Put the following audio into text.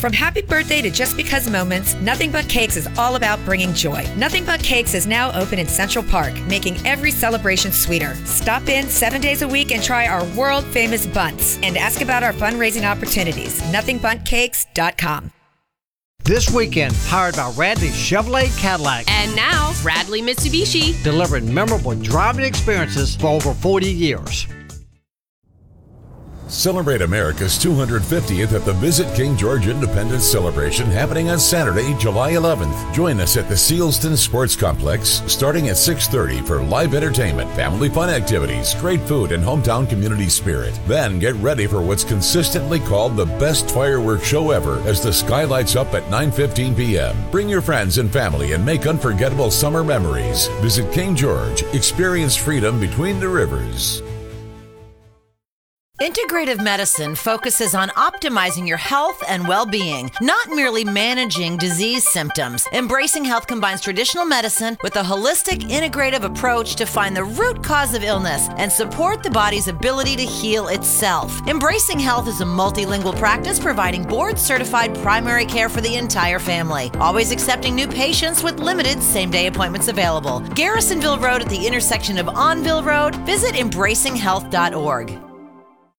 From happy birthday to just because moments, Nothing But Cakes is all about bringing joy. Nothing But Cakes is now open in Central Park, making every celebration sweeter. Stop in 7 days a week and try our world-famous buns and ask about our fundraising opportunities. NothingButCakes.com. This weekend, powered by Radley Chevrolet Cadillac. And now, Radley Mitsubishi. Delivering memorable driving experiences for over 40 years. Celebrate America's 250th at the Visit King George Independence Celebration happening on Saturday, July 11th. Join us at the Sealston Sports Complex starting at 6:30 for live entertainment, family fun activities, great food, and hometown community spirit. Then get ready for what's consistently called the best fireworks show ever as the sky lights up at 9:15 p.m. Bring your friends and family and make unforgettable summer memories. Visit King George. Experience freedom between the rivers. Integrative medicine focuses on optimizing your health and well-being, not merely managing disease symptoms. Embracing Health combines traditional medicine with a holistic, integrative approach to find the root cause of illness and support the body's ability to heal itself. Embracing Health is a multilingual practice providing board-certified primary care for the entire family, always accepting new patients with limited same-day appointments available. Garrisonville Road at the intersection of Onville Road. Visit embracinghealth.org.